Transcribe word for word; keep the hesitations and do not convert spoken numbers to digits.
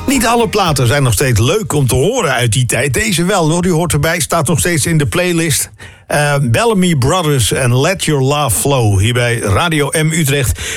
Niet alle platen zijn nog steeds leuk om te horen uit die tijd. Deze wel hoor, die hoort erbij, staat nog steeds in de playlist. Uh, Bellamy Brothers en Let Your Love Flow hier bij Radio M Utrecht.